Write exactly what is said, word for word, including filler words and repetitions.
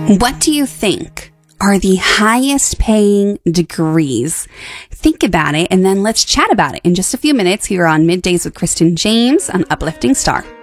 What do you think are the highest paying degrees? Think about it, and then let's chat about it in just a few minutes here on Middays with Kristen James on Uplifting Star.